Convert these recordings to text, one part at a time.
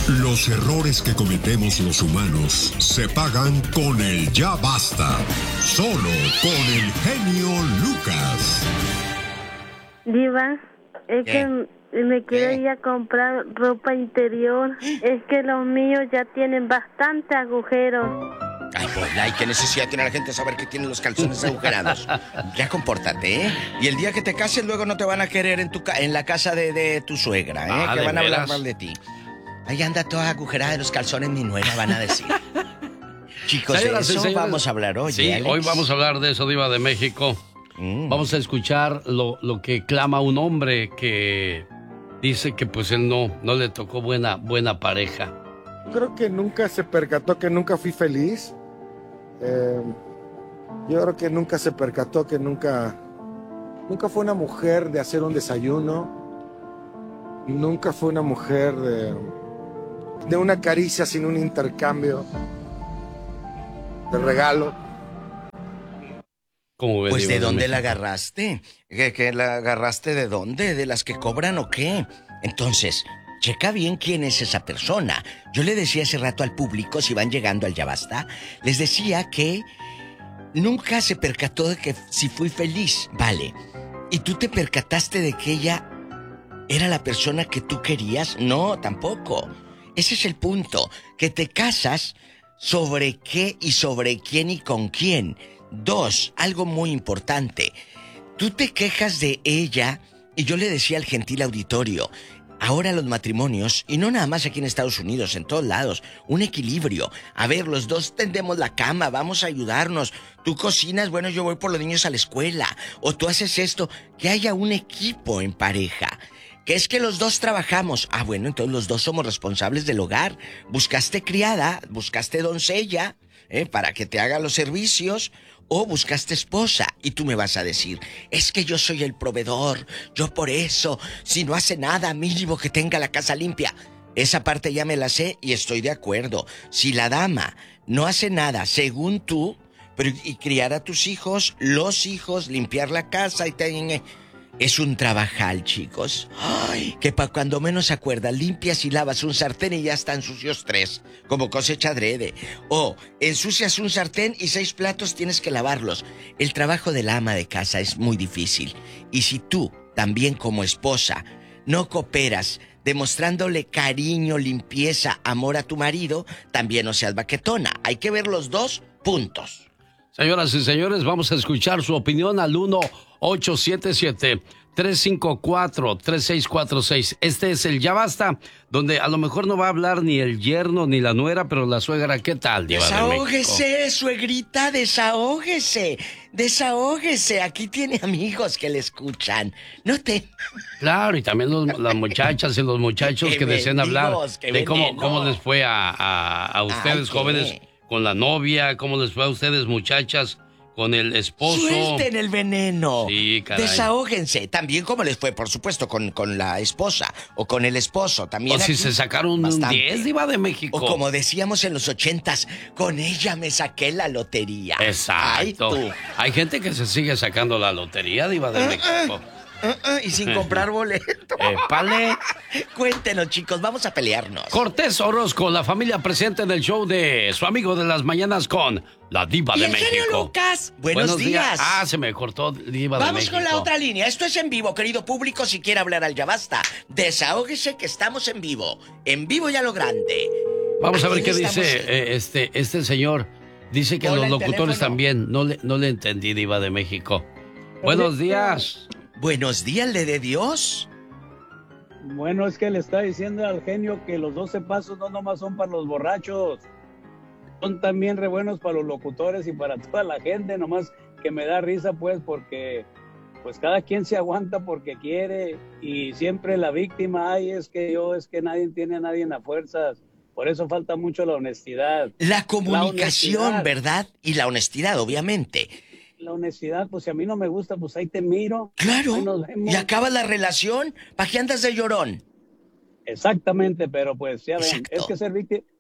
Los errores que cometemos los humanos se pagan con el ya basta. Solo con el genio Lucas. Diva, es que me quiero ir a comprar ropa interior. Es que los míos ya tienen bastante agujeros. Ay, Pola, ¿y qué necesidad tiene la gente de saber que tienen los calzones agujerados? Ya compórtate, ¿eh? Y el día que te cases, luego no te van a querer en la casa de tu suegra, ¿eh? Que van a hablar mal de ti. Ahí anda toda agujerada de los calzones, mi nuera, van a decir. Chicos, señoras, de eso señores, vamos a hablar hoy. Sí, Alex. hoy vamos a hablar de eso, Diva de México. Vamos a escuchar lo que clama un hombre que dice que pues él no le tocó buena pareja. Creo que nunca se percató que nunca fui feliz. Yo creo que nunca se percató que nunca fue una mujer de hacer un desayuno. Nunca fue una mujer de una caricia sin un intercambio de regalo. Pues ¿de dónde la agarraste? ¿Que la agarraste de dónde? ¿De las que cobran o qué? Entonces, checa bien quién es esa persona. Yo le decía hace rato al público, si van llegando al Ya Basta, les decía que nunca se percató de que si fui feliz, vale. ¿Y tú te percataste de que ella era la persona que tú querías? No, tampoco. Ese es el punto, que te casas sobre qué y sobre quién y con quién. 2, algo muy importante. Tú te quejas de ella y yo le decía al gentil auditorio, ahora los matrimonios, y no nada más aquí en Estados Unidos, en todos lados, un equilibrio. A ver, los dos tendemos la cama, vamos a ayudarnos. Tú cocinas, bueno, yo voy por los niños a la escuela. O tú haces esto, que haya un equipo en pareja. Que es que los dos trabajamos. Ah, bueno, entonces los dos somos responsables del hogar. Buscaste criada, buscaste doncella, para que te haga los servicios. O buscaste esposa y tú me vas a decir, es que yo soy el proveedor, yo por eso, si no hace nada, mínimo que tenga la casa limpia. Esa parte ya me la sé y estoy de acuerdo. Si la dama no hace nada según tú, pero y criar a tus hijos, los hijos, limpiar la casa y es un trabajal, chicos. Ay, que para cuando menos acuerdas, limpias y lavas un sartén y ya están sucios 3, como cosecha adrede. O ensucias un sartén y 6 platos tienes que lavarlos. El trabajo de la ama de casa es muy difícil. Y si tú, también como esposa, no cooperas demostrándole cariño, limpieza, amor a tu marido, también no seas baquetona. Hay que ver los 2 puntos. Señoras y señores, vamos a escuchar su opinión al 1-877-354-3646. Este es el Ya Basta, donde a lo mejor no va a hablar ni el yerno ni la nuera, pero la suegra, ¿qué tal, Diva de México? Desahógese, suegrita, desahógese. Desahógese. Aquí tiene amigos que le escuchan. No te... Claro, y también las muchachas y los muchachos que desean hablar de cómo les fue a ustedes, jóvenes, con la novia, cómo les fue a ustedes, muchachas, con el esposo. Suelten el veneno. Sí, caray. Desahógense. También como les fue, por supuesto, con la esposa o con el esposo. También o si se sacaron bastante. Un 10, Diva de México. O como decíamos en los 80s, con ella me saqué la lotería. Exacto. Ay, tú. Hay gente que se sigue sacando la lotería, Diva de México. Y sin comprar boleto. ¡Épale! Cuéntenos, chicos, vamos a pelearnos. Cortés Orozco, la familia presente en el show de su amigo de las mañanas con la Diva de México. Genio Lucas, buenos días. Se me cortó Diva de México. Vamos con la otra línea. Esto es en vivo, querido público. Si quiere hablar al Ya Basta, desahógese que estamos en vivo. En vivo y a lo grande. Vamos a ver qué dice este señor. Dice que a los locutores también. No le entendí, Diva de México. Buenos días. Buenos días, ¿le de Dios? Bueno, es que le está diciendo al genio que los 12 pasos no nomás son para los borrachos. Son también re buenos para los locutores y para toda la gente, nomás que me da risa pues porque pues cada quien se aguanta porque quiere y siempre la víctima, es que nadie tiene a nadie en las fuerzas. Por eso falta mucho la honestidad. La comunicación, ¿verdad? Y la honestidad, obviamente. La honestidad, pues si a mí no me gusta, pues ahí te miro. Claro, y acaba la relación, ¿para qué andas de llorón? Exactamente, pero pues ya ven, es que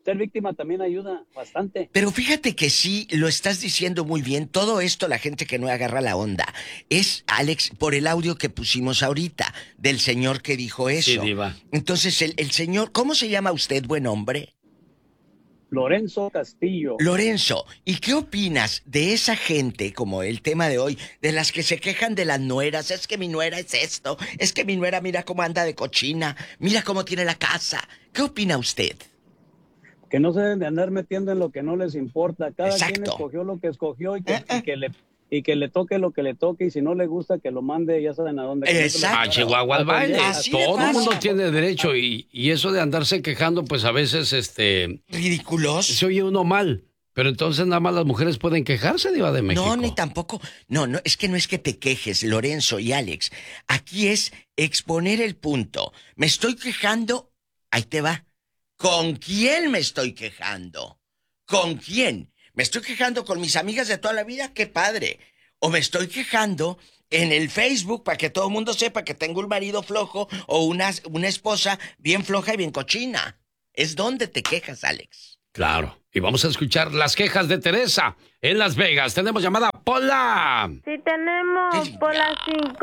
ser víctima también ayuda bastante. Pero fíjate que sí, lo estás diciendo muy bien. Todo esto, la gente que no agarra la onda, es, Alex, por el audio que pusimos ahorita, del señor que dijo eso. Sí, diva. Entonces, el señor, ¿cómo se llama usted, buen hombre? Lorenzo Castillo. Lorenzo, ¿y qué opinas de esa gente, como el tema de hoy, de las que se quejan de las nueras? Es que mi nuera es esto, es que mi nuera mira cómo anda de cochina, mira cómo tiene la casa. ¿Qué opina usted? Que no se deben de andar metiendo en lo que no les importa. Cada Exacto. quien escogió lo que escogió y que le toque lo que le toque, y si no le gusta que lo mande, ya saben a dónde. Exacto. A Chihuahua al baile. Así de Todo el mundo fácil. tiene derecho y eso de andarse quejando, pues a veces Ridículos. se oye uno mal. Pero entonces nada más las mujeres pueden quejarse, Diva de México. No, ni tampoco. No, es que no es que te quejes, Lorenzo y Alex. Aquí es exponer el punto. Me estoy quejando, ahí te va. ¿Con quién me estoy quejando? ¿Con quién? ¿Me estoy quejando con mis amigas de toda la vida? ¡Qué padre! ¿O me estoy quejando en el Facebook para que todo el mundo sepa que tengo un marido flojo o una esposa bien floja y bien cochina? Es donde te quejas, Alex. Claro. Y vamos a escuchar las quejas de Teresa en Las Vegas. Tenemos llamada Pola. Sí tenemos por las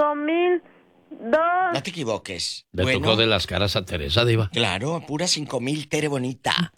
5002. No te equivoques. Le tocó de las caras a Teresa, Diva. Claro, pura 5000, Tere bonita.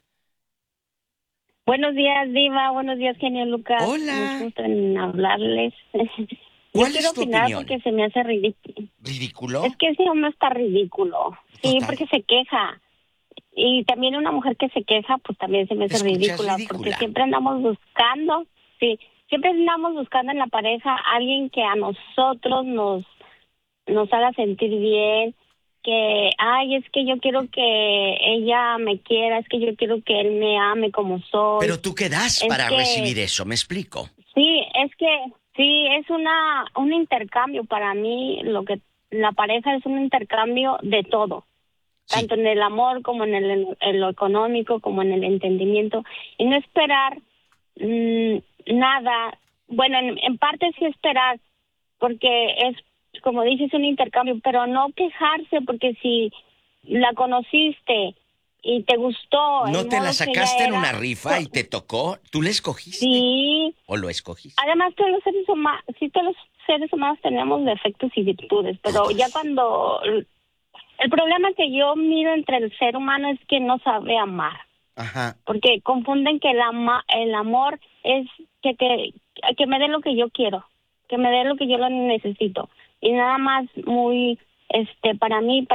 Buenos días, Diva. Buenos días, genio Lucas. Hola. Me gusta en hablarles. ¿Cuál Yo quiero es tu opinar opinión? porque se me hace ridículo. ¿Ridículo? Es que ese hombre está ridículo. Sí, Total. porque se queja. Y también una mujer que se queja, pues también se me hace ¿Escuchas ridícula. ridícula? Porque siempre andamos buscando, sí, siempre andamos buscando en la pareja a alguien que a nosotros nos haga sentir bien. Que, ay, es que yo quiero que ella me quiera, es que yo quiero que él me ame como soy. Pero tú qué das Es para que- recibir eso, ¿me explico? Sí, es que sí, es un intercambio para mí. La pareja es un intercambio de todo, Sí. tanto en el amor como en lo económico, como en el entendimiento, y no esperar nada. Bueno, en parte sí esperar, porque es, como dices, un intercambio, pero no quejarse, porque si la conociste y te gustó... ¿No el te la modo que ella sacaste en era, una rifa y te tocó? ¿Tú la escogiste? Sí. ¿O lo escogiste? Además, todos los seres humanos tenemos defectos y virtudes, pero ya cuando... El problema que yo miro entre el ser humano es que no sabe amar, Ajá. porque confunden que el amor es que me dé lo que yo quiero, que me dé lo que yo lo necesito, y nada más muy, para mí,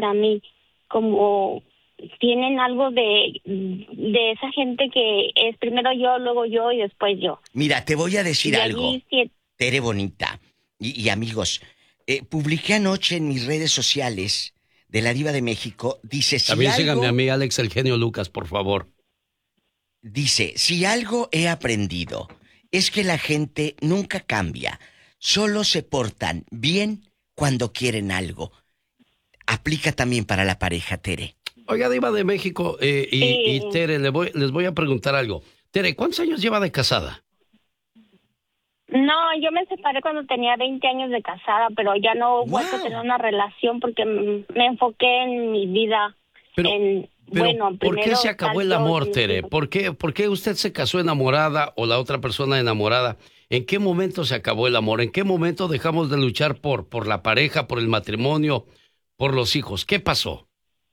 como tienen algo de esa gente que es primero yo, luego yo y después yo. Mira, te voy a decir Y algo, allí sí, Tere bonita. Y amigos, publiqué anoche en mis redes sociales de la Diva de México, dice, si También algo... síganme a mí, Alex, el genio Lucas, por favor. Dice, si algo he aprendido es que la gente nunca cambia, solo se portan bien cuando quieren algo. Aplica también para la pareja, Tere. Oiga, Diva de México, y Tere, les voy a preguntar algo. Tere, ¿cuántos años lleva de casada? no, yo me separé cuando tenía 20 años de casada, pero ya no he vuelto a tener una relación porque me enfoqué en mi vida. Pero ¿por qué primero se acabó el tanto amor, mis Tere? hijos. ¿Por qué usted se casó enamorada o la otra persona enamorada? ¿En qué momento se acabó el amor? ¿En qué momento dejamos de luchar por la pareja, por el matrimonio, por los hijos? ¿Qué pasó?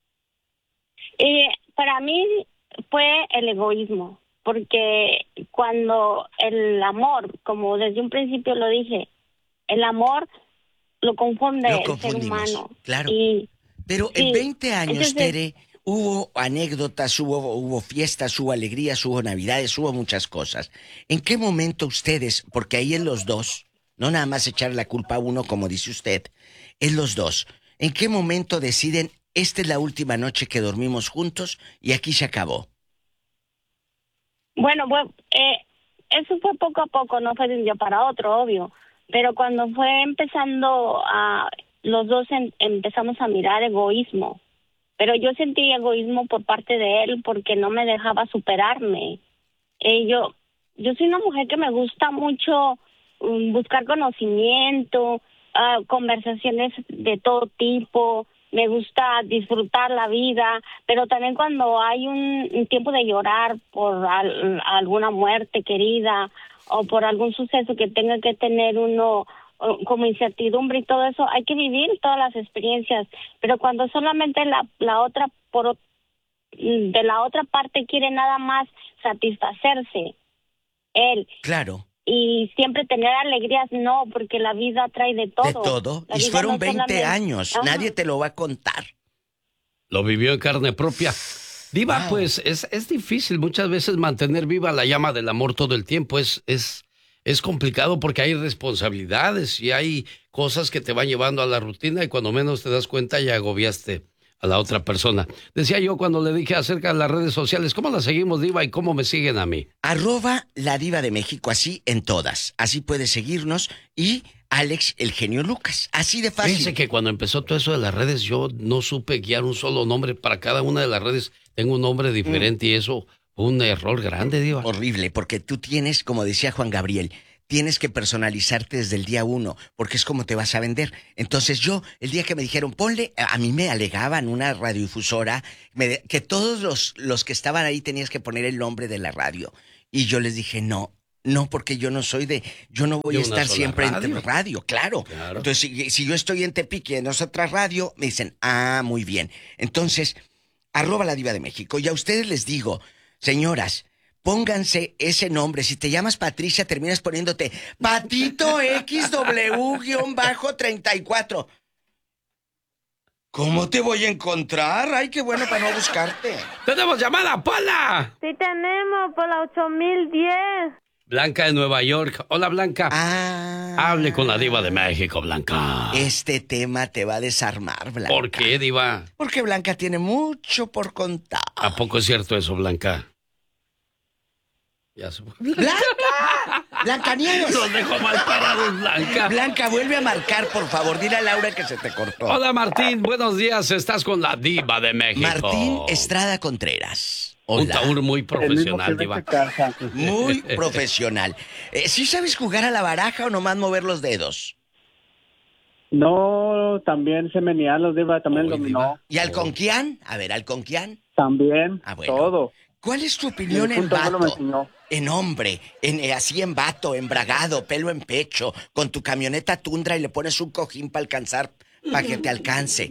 Para mí fue el egoísmo, porque cuando el amor, como desde un principio lo dije, el amor lo confunde Lo el ser confundimos, humano. claro. Y, Pero sí, en 20 años, entonces- Tere, hubo anécdotas, hubo fiestas, hubo alegrías, hubo navidades, hubo muchas cosas. ¿En qué momento ustedes, porque ahí en los dos, no nada más echar la culpa a uno como dice usted, en los dos, ¿en qué momento deciden, esta es la última noche que dormimos juntos y aquí se acabó? Bueno, eso fue poco a poco, no fue de un día para otro, obvio. Pero cuando fue empezando los dos empezamos a mirar egoísmo. Pero yo sentí egoísmo por parte de él porque no me dejaba superarme. Yo soy una mujer que me gusta mucho buscar conocimiento, conversaciones de todo tipo. me gusta disfrutar la vida, pero también cuando hay un tiempo de llorar por alguna muerte querida o por algún suceso que tenga que tener uno como incertidumbre y todo eso, hay que vivir todas las experiencias, pero cuando solamente la otra de la otra parte quiere nada más satisfacerse él. Claro. Y siempre tener alegrías, no, porque la vida trae de todo. De todo. Y fueron no 20 años, ajá, nadie te lo va a contar. Lo vivió en carne propia. Diva, wow, pues es difícil muchas veces mantener viva la llama del amor todo el tiempo. Es complicado porque hay responsabilidades y hay cosas que te van llevando a la rutina y cuando menos te das cuenta ya agobiaste a la otra persona. Decía yo cuando le dije acerca de las redes sociales, ¿cómo las seguimos, Diva, y cómo me siguen a mí? @La Diva de México, así en todas. Así puedes seguirnos y Alex, el genio Lucas. Así de fácil. Fíjense que cuando empezó todo eso de las redes, yo no supe guiar un solo nombre. Para cada una de las redes tengo un nombre diferente y eso fue un error grande, Diva. Horrible, porque tú tienes, como decía Juan Gabriel, tienes que personalizarte desde el día 1, porque es como te vas a vender. Entonces yo, el día que me dijeron, ponle, a mí me alegaban una radiodifusora, que todos los que estaban ahí tenías que poner el nombre de la radio. Y yo les dije, no, porque yo no soy yo no voy a estar siempre en radio, claro. Entonces, si yo estoy en Tepic y en otra radio, me dicen, muy bien. Entonces, @La Diva de México. Y a ustedes les digo, señoras, pónganse ese nombre. Si te llamas Patricia, terminas poniéndote Patito XW-34. ¿Cómo te voy a encontrar? Ay, qué bueno para no buscarte. ¡Tenemos llamada, Pola! Sí tenemos, por la 8010. Blanca de Nueva York. Hola, Blanca. Hable con la Diva de México, Blanca. Este tema te va a desarmar, Blanca. ¿Por qué, Diva? Porque Blanca tiene mucho por contar. ¿A poco es cierto eso, Blanca? Ya se fue. ¡Blanca! ¡Blanca Nieves! Los dejo mal parados, Blanca. Blanca, vuelve a marcar, por favor. Dile a Laura que se te cortó. Hola, Martín. Buenos días. Estás con la Diva de México. Martín Estrada Contreras. Hola. Un taur muy profesional, Diva. Muy profesional. ¿Sí sabes jugar a la baraja o nomás mover los dedos? No, también se menean los Diva, también dominó. ¿Y al conquián? A ver, ¿al conquián? También, bueno. Todo. ¿Cuál es tu opinión en vato? En hombre, así en vato, embragado, pelo en pecho, con tu camioneta Tundra y le pones un cojín para que te alcance.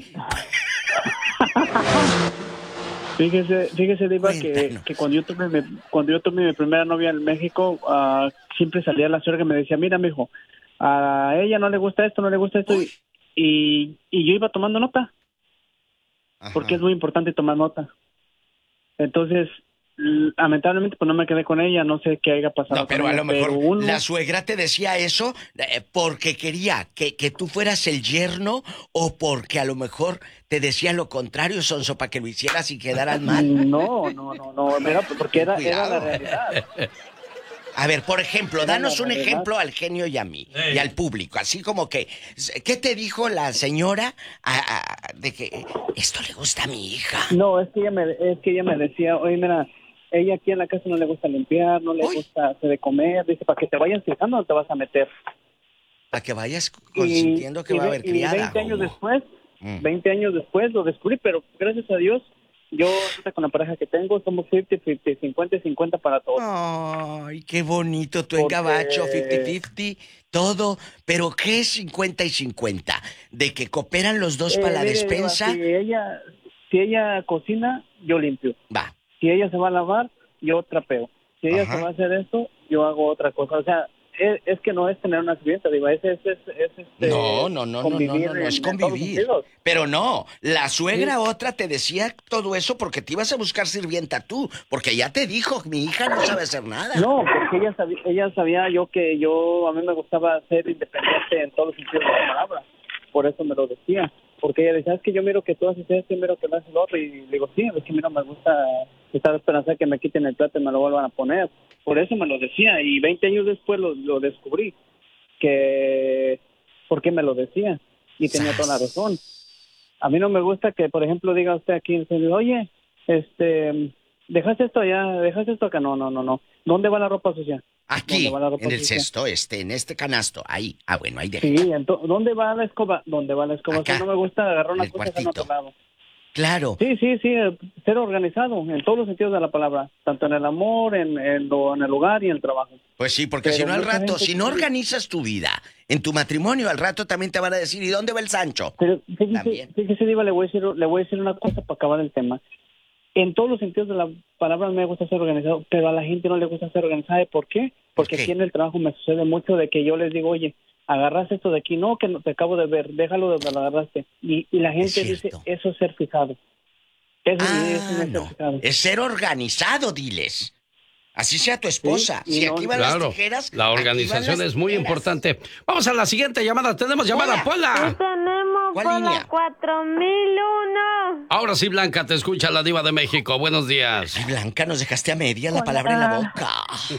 Fíjese, Diva, que cuando yo tuve mi primera novia en México, siempre salía la suegra y me decía, mira, mijo, a ella no le gusta esto, y yo iba tomando nota. Ajá. Porque es muy importante tomar nota. Entonces, lamentablemente pues no me quedé con ella, no sé qué haya pasado. No, pero a lo mejor la suegra te decía eso porque quería que tú fueras el yerno o porque a lo mejor te decía lo contrario, Sonso, para que lo hicieras y quedaras mal. No, porque era la realidad. A ver, por ejemplo, danos un ejemplo al genio y a mí, y al público, así como que, ¿qué te dijo la señora de que esto le gusta a mi hija? No, es que ella me decía, oye, mira, ella aquí en la casa no le gusta limpiar, no le gusta hacer de comer, dice, para que te vayas fijando no te vas a meter. Para que vayas consintiendo que va a haber criada. 20 años después lo descubrí, pero gracias a Dios, yo con la pareja que tengo somos 50-50, 50-50 para todos. Ay, qué bonito, tú en gabacho, 50-50, todo. Pero ¿qué es 50 y 50? ¿De que cooperan los dos para la despensa? Si ella cocina, yo limpio. Va. Si ella se va a lavar, yo trapeo. Si ella se va a hacer esto, yo hago otra cosa. O sea, es que no es tener una sirvienta, digo, es no es convivir. Pero no, la suegra otra te decía todo eso porque te ibas a buscar sirvienta tú, porque ya te dijo, mi hija no sabe hacer nada. No, porque ella sabía a mí me gustaba ser independiente en todos los sentidos de la palabra, por eso me lo decía. Porque ella decía, es que yo miro que tú haces esto y miro que no haces lo otro. Y le digo, sí, es que mira, me gusta estar esperando a que me quiten el plato y me lo vuelvan a poner. Por eso me lo decía. Y 20 años después lo descubrí. ¿Por qué me lo decía? Y tenía toda la razón. A mí no me gusta que, por ejemplo, diga usted aquí, oye, dejaste esto allá, dejaste esto acá. No. ¿Dónde va la ropa sucia? Aquí, en el cesto, en este canasto, ahí. Ah, bueno, ahí deja. Sí, ¿dónde va la escoba? ¿Dónde va la escoba? Acá, si no me gusta agarrar una en el cosa en cuartito. otro lado. Claro. Sí, ser organizado en todos los sentidos de la palabra, tanto en el amor, en el hogar y en el trabajo. Pues sí, porque Pero si no al mucha rato, gente si no quiere- organizas tu vida en tu matrimonio, al rato también te van a decir, ¿y dónde va el Sancho? Pero También. fíjese, Diva, le voy a decir una cosa para acabar el tema. En todos los sentidos de la palabra me gusta ser organizado, pero a la gente no le gusta ser organizada. ¿Por qué? Porque aquí en el trabajo me sucede mucho de que yo les digo, oye, agarraste esto de aquí, no, que no te acabo de ver, déjalo de donde lo agarraste. Y la gente dice, eso es ser fijado. Eso es ser fijado. Es ser organizado, diles. Así sea tu esposa. Sí, si aquí van las tijeras, la organización es muy importante. Vamos a la siguiente llamada. Tenemos llamada, Pola. Tenemos ¿Cuál por línea? la 4001. Ahora sí, Blanca, te escucha la Diva de México. Buenos días. Ay, Blanca, nos dejaste a media la palabra en la boca.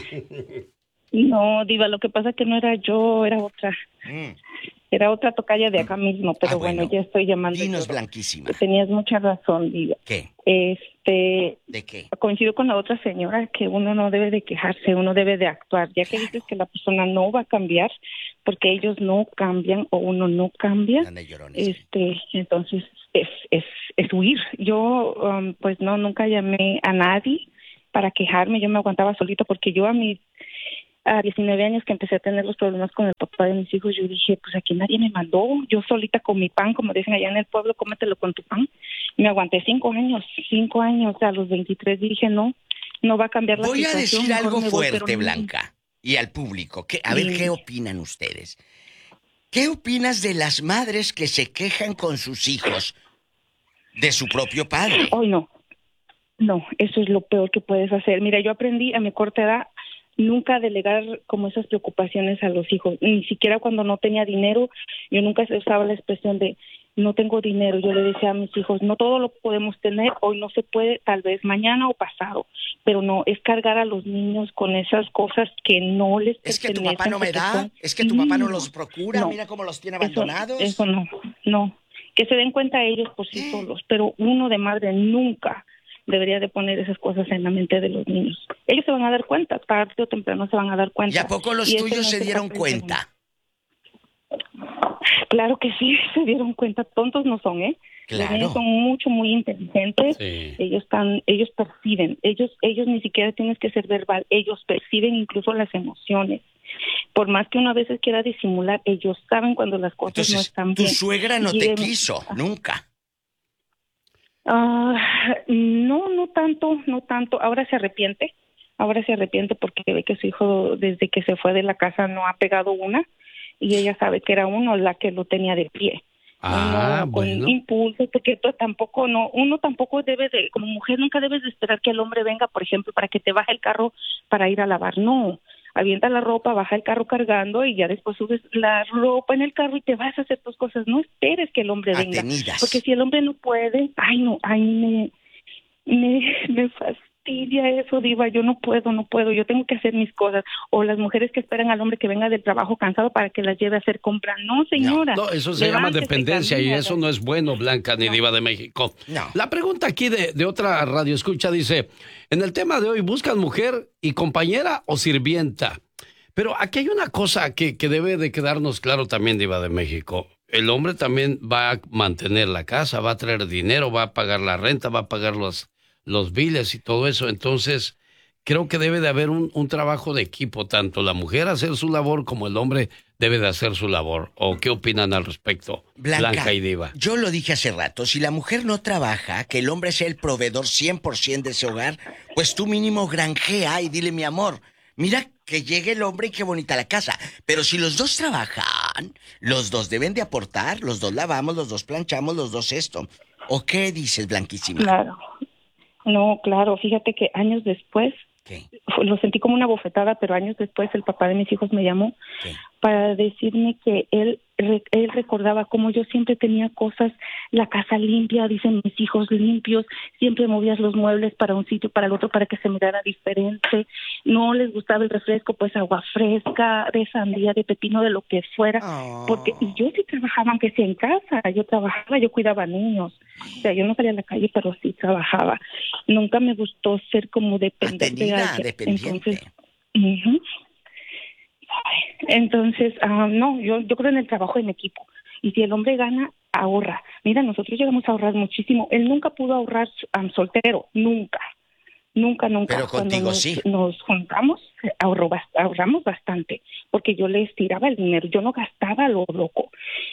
No, Diva, lo que pasa es que no era yo, era otra. Era otra tocaya de acá mismo, pero bueno, ya estoy llamando. Dinos, Blanquísima. Tenías mucha razón, Diva. ¿Qué? ¿De qué? Coincido con la otra señora que uno no debe de quejarse, uno debe de actuar. Ya que dices que la persona no va a cambiar porque ellos no cambian o uno no cambia, entonces es huir. Yo, pues no, nunca llamé a nadie para quejarme, yo me aguantaba solito porque yo a 19 años que empecé a tener los problemas con el papá de mis hijos, yo dije, pues aquí nadie me mandó, yo solita con mi pan, como dicen allá en el pueblo, cómetelo con tu pan. Me aguanté 5 años, a los 23 dije, no va a cambiar la situación. Voy a decir mejor algo me voy, fuerte, pero no. Blanca, y al público. A ver, ¿qué opinan ustedes? ¿Qué opinas de las madres que se quejan con sus hijos de su propio padre? Ay, no, eso es lo peor que puedes hacer. Mira, yo aprendí a mi corta edad nunca delegar como esas preocupaciones a los hijos, ni siquiera cuando no tenía dinero. Yo nunca usaba la expresión de no tengo dinero. Yo le decía a mis hijos, no todo lo podemos tener, hoy no se puede, tal vez mañana o pasado, pero no es cargar a los niños con esas cosas que no les es que tu pertenecen, papá no me da, son... es que tu papá no los procura, mira cómo los tiene abandonados. Eso no, que se den cuenta ellos por sí solos, pero uno de madre nunca debería de poner esas cosas en la mente de los niños. Ellos se van a dar cuenta, tarde o temprano se van a dar cuenta. ¿Y a poco los tuyos se dieron cuenta? Claro que sí, se dieron cuenta. Tontos no son, ¿eh? Claro. Los niños son muy inteligentes. Sí. Ellos perciben. Ellos ni siquiera tienes que ser verbal. Ellos perciben incluso las emociones. Por más que uno a veces quiera disimular, ellos saben cuando las cosas entonces, no están bien. Tu suegra no te quiso, nunca. No tanto. Ahora se arrepiente porque ve que su hijo desde que se fue de la casa no ha pegado una y ella sabe que era uno la que lo tenía de pie. Bueno. Con impulso, porque uno tampoco debe de, como mujer nunca debes de esperar que el hombre venga, por ejemplo, para que te baje el carro para ir a lavar. No, avienta la ropa, baja el carro cargando y ya después subes la ropa en el carro y te vas a hacer tus cosas. No esperes que el hombre venga, porque si el hombre no puede, me fastidia eso, Diva. Yo no puedo, yo tengo que hacer mis cosas. O las mujeres que esperan al hombre que venga del trabajo cansado para que las lleve a hacer compra. No, señora. No, eso se llama dependencia y eso no es bueno, Blanca, ni Diva de México. No. La pregunta aquí de otra radio escucha dice, en el tema de hoy, ¿buscan mujer y compañera o sirvienta? Pero aquí hay una cosa que debe de quedarnos claro también, Diva de México. El hombre también va a mantener la casa, va a traer dinero, va a pagar la renta, va a pagar los biles y todo eso. Entonces, creo que debe de haber un trabajo de equipo, tanto la mujer hacer su labor como el hombre debe de hacer su labor. ¿O qué opinan al respecto, Blanca y Diva? Yo lo dije hace rato, si la mujer no trabaja, que el hombre sea el proveedor 100% de ese hogar, pues tú mínimo granjea y dile, mi amor, mira que llegue el hombre y qué bonita la casa. Pero si los dos trabajan, los dos deben de aportar, los dos lavamos, los dos planchamos, los dos esto. ¿O qué dices, Blanquísima? Claro. No, claro, fíjate que años después, lo sentí como una bofetada, pero años después el papá de mis hijos me llamó para decirme que él recordaba cómo yo siempre tenía cosas, la casa limpia, dicen mis hijos limpios, siempre movías los muebles para un sitio, para el otro, para que se mirara diferente, no les gustaba el refresco, pues agua fresca, de sandía, de pepino, de lo que fuera, porque y yo sí trabajaba, aunque sea en casa, yo cuidaba niños, o sea, yo no salía a la calle, pero sí trabajaba, nunca me gustó ser como dependiente de alguien. Dependiente. Entonces, Entonces, no, yo creo en el trabajo en equipo. Y si el hombre gana, ahorra. Mira, nosotros llegamos a ahorrar muchísimo. Él nunca pudo ahorrar soltero, nunca. Pero contigo Cuando sí. Nos juntamos, ahorramos bastante, porque yo le estiraba el dinero, yo no gastaba a lo loco.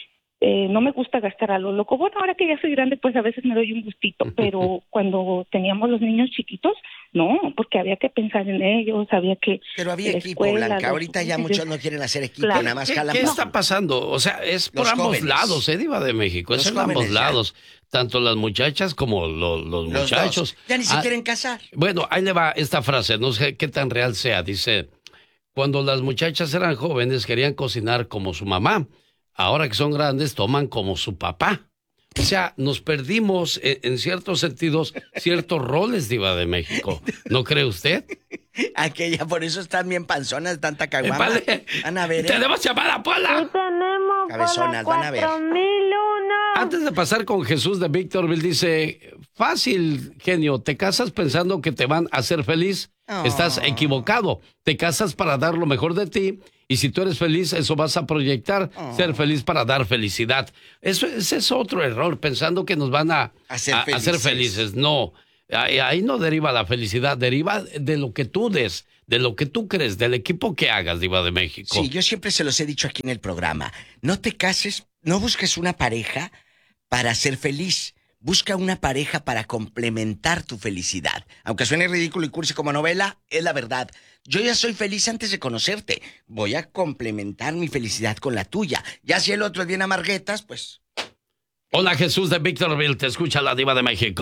No me gusta gastar a lo loco. Bueno, ahora que ya soy grande, pues a veces me doy un gustito, pero cuando teníamos los niños chiquitos, no, porque había que pensar en ellos, Pero había equipo, Blanca. Ahorita ya muchos no quieren hacer equipo, claro. nada más jalan. ¿Qué está pasando? O sea, es por ambos jóvenes. lados, Diva de México. Es en ambos lados. Tanto las muchachas como los muchachos. Dos. Ya ni se quieren casar. Bueno, ahí le va esta frase, no sé qué tan real sea. Dice, cuando las muchachas eran jóvenes querían cocinar como su mamá. Ahora que son grandes, toman como su papá. O sea, nos perdimos en ciertos sentidos, ciertos roles, Diva de México. ¿No cree usted? Aquella, por eso están bien panzonas, tanta caguama. Vale. Van a ver. ¡Tenemos llamada, Pola! Y tenemos Cabezonas, Pola van a ver. 4001. Antes de pasar con Jesús de Victorville, dice, fácil, genio, te casas pensando que te van a hacer feliz. Estás equivocado. Te casas para dar lo mejor de ti. Y si tú eres feliz, eso vas a proyectar, ser feliz para dar felicidad. Ese es otro error, pensando que nos van a hacer felices. No, ahí no deriva la felicidad, deriva de lo que tú des, de lo que tú crees, del equipo que hagas, Diva de México. Sí, yo siempre se los he dicho aquí en el programa. No te cases, no busques una pareja para ser feliz. Busca una pareja para complementar tu felicidad. Aunque suene ridículo y cursi como novela, es la verdad. Yo ya soy feliz antes de conocerte. Voy a complementar mi felicidad con la tuya. Ya si el otro es bien amarguetas, pues... Hola, Jesús de Victorville, te escucha la Diva de México.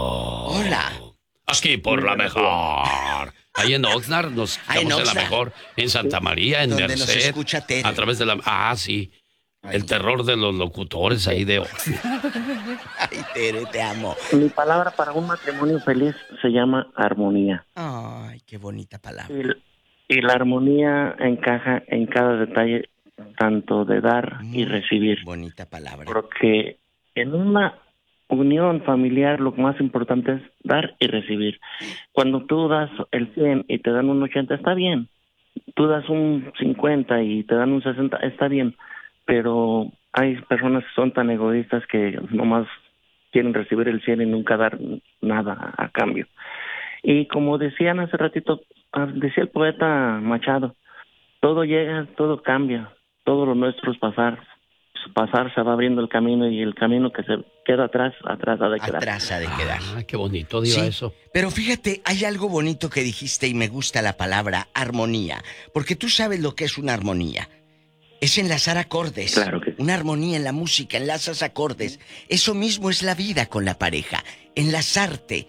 Hola. Aquí por la mejor. Ahí en Oxnard nos escuchamos en la mejor. En Santa María, en donde Merced. Nos escucha Tere. A través de la... sí. Ay. El terror de los locutores ahí de Oxnard. Ay, Tere, te amo. Mi palabra para un matrimonio feliz se llama armonía. Ay, qué bonita palabra. Y la armonía encaja en cada detalle, tanto de dar y recibir. Bonita palabra. Porque en una unión familiar lo más importante es dar y recibir. Cuando tú das el 100 y te dan un 80, está bien. Tú das un 50 y te dan un 60, está bien. Pero hay personas que son tan egoístas que nomás quieren recibir el 100 y nunca dar nada a cambio. Y como decían hace ratito, decía el poeta Machado, todo llega, todo cambia, todo lo nuestro es pasar. Pasar se va abriendo el camino y el camino que se queda atrás ha de quedar. Atrás ha de quedar. Qué bonito, Diva, eso. Pero fíjate, hay algo bonito que dijiste y me gusta la palabra armonía, porque tú sabes lo que es una armonía. Es enlazar acordes. Claro que sí. Una armonía en la música, enlazas acordes. Eso mismo es la vida con la pareja. Enlazarte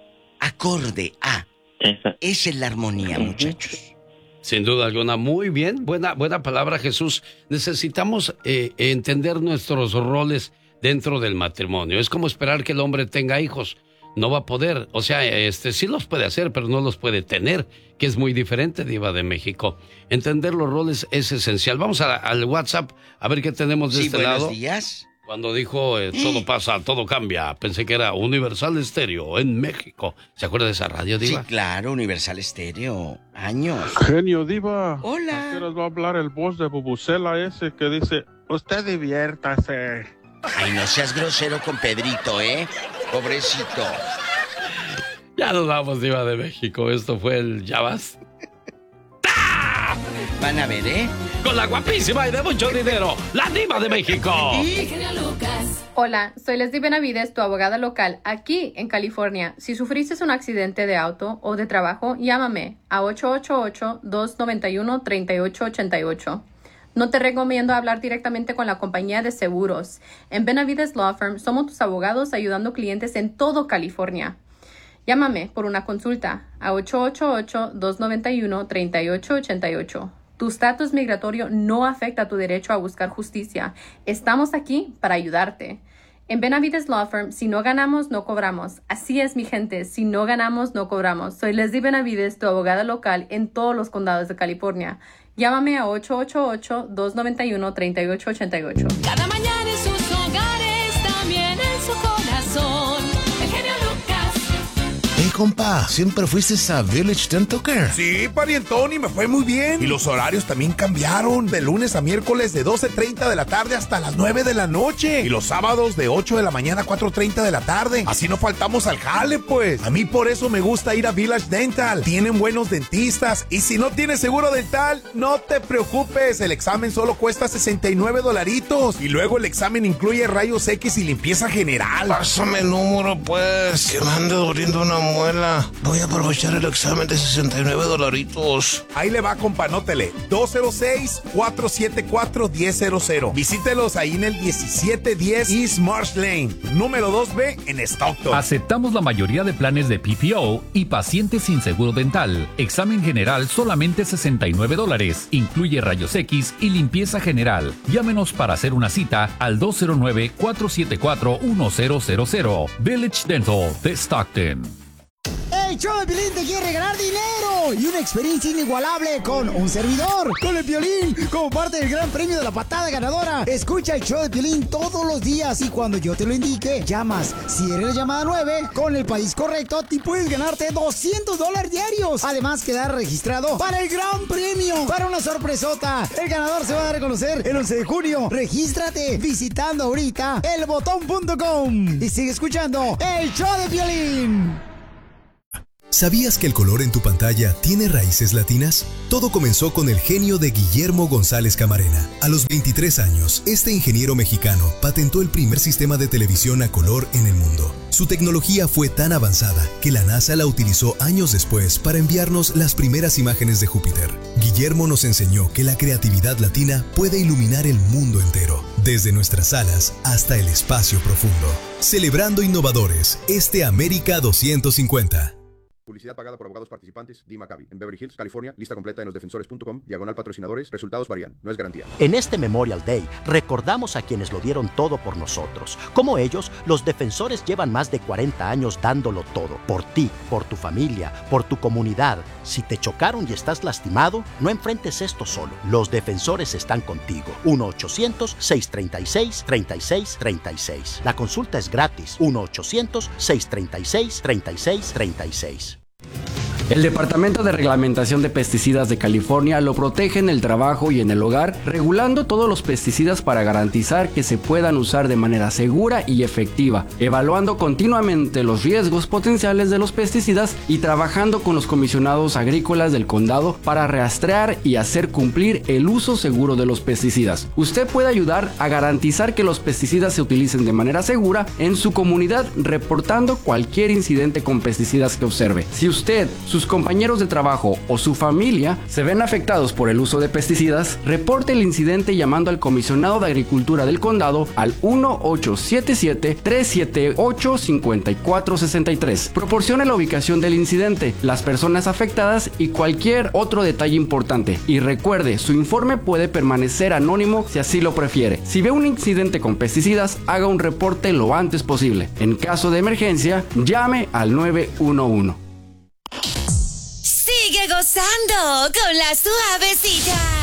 acorde a. Esa es la armonía, muchachos. Sin duda alguna, muy bien, buena palabra, Jesús. Necesitamos entender nuestros roles dentro del matrimonio. Es como esperar que el hombre tenga hijos. No va a poder, o sea, sí los puede hacer, pero no los puede tener, que es muy diferente, Diva de México. Entender los roles es esencial. Vamos al WhatsApp a ver qué tenemos de este lado. Buenos días. Cuando dijo todo pasa, todo cambia, pensé que era Universal Estéreo en México. ¿Se acuerda de esa radio, Diva? Sí, claro, Universal Estéreo. Años. Genio, Diva. Hola. ¿A qué horas va a hablar el voz de Bubucela ese que dice, usted diviértase? Ay, no seas grosero con Pedrito, pobrecito. Ya nos vamos, Diva de México. Esto fue el Ya Basta. Van a ver, Con la guapísima y de mucho dinero, la Diva de México. Hola, soy Leslie Benavides, tu abogada local aquí en California. Si sufriste un accidente de auto o de trabajo, llámame a 888-291-3888. No te recomiendo hablar directamente con la compañía de seguros. En Benavides Law Firm somos tus abogados ayudando clientes en todo California. Llámame por una consulta a 888-291-3888. Tu estatus migratorio no afecta tu derecho a buscar justicia. Estamos aquí para ayudarte. En Benavides Law Firm, si no ganamos, no cobramos. Así es, mi gente, si no ganamos, no cobramos. Soy Leslie Benavides, tu abogada local en todos los condados de California. Llámame a 888-291-3888. Cada mañana en sus hogares, también en su corazón. El genio Lucas. Compa, ¿siempre fuiste a Village Dental Care? Sí, parientón, y me fue muy bien. Y los horarios también cambiaron. De lunes a miércoles de 12:30 de la tarde hasta las 9 de la noche. Y los sábados de 8 de la mañana a 4:30 de la tarde. Así no faltamos al jale, pues. A mí por eso me gusta ir a Village Dental. Tienen buenos dentistas. Y si no tienes seguro dental, no te preocupes. El examen solo cuesta $69. Y luego el examen incluye rayos X y limpieza general. Pásame el número, pues, que me anda doliendo una muela. Voy a aprovechar el examen de $69. Ahí le va, compa, anótele. 206-474-1000. Visítelos ahí en el 1710 East Marsh Lane, número 2B en Stockton. Aceptamos la mayoría de planes de PPO y pacientes sin seguro dental. Examen general solamente $69. Incluye rayos X y limpieza general. Llámenos para hacer una cita al 209-474-1000. Village Dental de Stockton. El show de Piolín te quiere regalar dinero y una experiencia inigualable con un servidor, con el Piolín, como parte del gran premio de la patada ganadora. Escucha el show de Piolín todos los días y cuando yo te lo indique, llamas. Si eres la llamada 9, con el país correcto, te puedes ganarte $200 diarios. Además, quedar registrado para el gran premio, para una sorpresota. El ganador se va a dar a conocer el 11 de junio. Regístrate visitando ahorita elbotón.com y sigue escuchando el show de Piolín. ¿Sabías que el color en tu pantalla tiene raíces latinas? Todo comenzó con el genio de Guillermo González Camarena. A los 23 años, este ingeniero mexicano patentó el primer sistema de televisión a color en el mundo. Su tecnología fue tan avanzada que la NASA la utilizó años después para enviarnos las primeras imágenes de Júpiter. Guillermo nos enseñó que la creatividad latina puede iluminar el mundo entero, desde nuestras salas hasta el espacio profundo. Celebrando innovadores, América 250. Publicidad pagada por abogados participantes. Dee Maccabi. En Beverly Hills, California. Lista completa en losdefensores.com. /patrocinadores. Resultados varían. No es garantía. En este Memorial Day, recordamos a quienes lo dieron todo por nosotros. Como ellos, los defensores llevan más de 40 años dándolo todo. Por ti, por tu familia, por tu comunidad. Si te chocaron y estás lastimado, no enfrentes esto solo. Los defensores están contigo. 1-800-636-3636. La consulta es gratis. 1-800-636-3636. El Departamento de Reglamentación de Pesticidas de California lo protege en el trabajo y en el hogar, regulando todos los pesticidas para garantizar que se puedan usar de manera segura y efectiva, evaluando continuamente los riesgos potenciales de los pesticidas y trabajando con los comisionados agrícolas del condado para rastrear y hacer cumplir el uso seguro de los pesticidas. Usted puede ayudar a garantizar que los pesticidas se utilicen de manera segura en su comunidad, reportando cualquier incidente con pesticidas que observe. Si usted, sus compañeros de trabajo o su familia se ven afectados por el uso de pesticidas, reporte el incidente llamando al comisionado de Agricultura del condado al 1-877-378-5463. Proporcione la ubicación del incidente, las personas afectadas y cualquier otro detalle importante. Y recuerde, su informe puede permanecer anónimo si así lo prefiere. Si ve un incidente con pesticidas, haga un reporte lo antes posible. En caso de emergencia, llame al 911. Sigue gozando con la suavecita.